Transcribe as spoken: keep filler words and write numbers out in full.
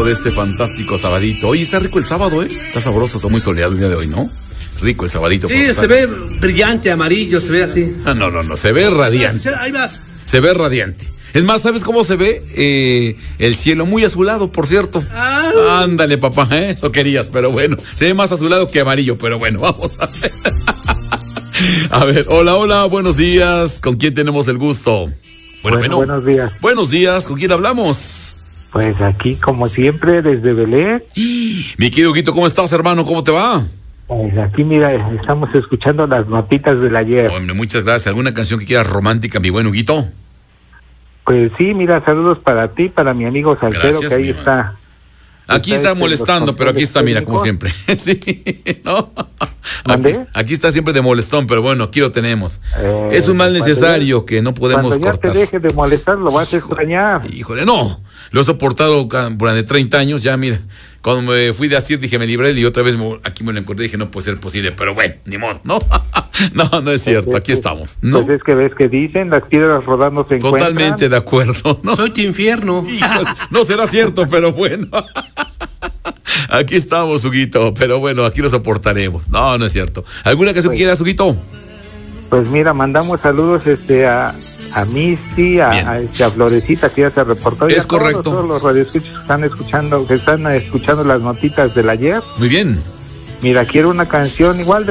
de este fantástico sabadito. Oye, está rico el sábado, ¿eh? Está sabroso, está muy soleado el día de hoy, ¿no? Rico el sabadito. Sí, se ve brillante, amarillo, se ve así. Ah, no, no, no, se ve radiante. Ahí vas. Se ve radiante. Es más, ¿sabes cómo se ve? Eh, el cielo muy azulado, por cierto. Ah. Ándale, papá, ¿eh? Eso querías, pero bueno. Se ve más azulado que amarillo, pero bueno, vamos a ver. A ver, hola, hola, buenos días. ¿Con quién tenemos el gusto? Bueno, bueno, buenos días. Buenos días, ¿con quién hablamos? Pues aquí, como siempre, desde Belén. Mi querido Huguito, ¿cómo estás, hermano? ¿Cómo te va? Pues aquí, mira, estamos escuchando las notitas del ayer. Hombre, muchas gracias. ¿Alguna canción que quieras romántica, mi buen Huguito? Pues sí, mira, saludos para ti, para mi amigo Salcero, gracias, que ahí está. Aquí está, está molestando, pero aquí está, mira, como siempre. Sí, ¿no? Aquí, aquí está siempre de molestón, pero bueno, aquí lo tenemos. Eh, es un mal necesario ya, que no podemos cuando ya cortar. Te deje de molestar, lo vas a extrañar. Híjole, no, lo he soportado durante treinta años, ya mira. Cuando me fui de así, dije, me libré y otra vez me, aquí me lo encontré, dije, no puede ser posible, pero bueno, ni modo, ¿no? No, no es cierto, pues aquí es, estamos, ¿no? Pues es que ves que dicen, las piedras rodando se encuentran. Totalmente de acuerdo, ¿no? Soy tu infierno. Híjole, no será cierto, pero bueno. Aquí estamos, Huguito, pero bueno, aquí lo soportaremos. No, no es cierto. ¿Alguna canción pues, que quieras, Huguito? Pues mira, mandamos saludos este a, a Misty, a, a, este, a Florecita, que ya se reportó. Es correcto. Todos, todos los radioescuchos que están escuchando, que están escuchando las notitas del ayer. Muy bien. Mira, quiero una canción igual de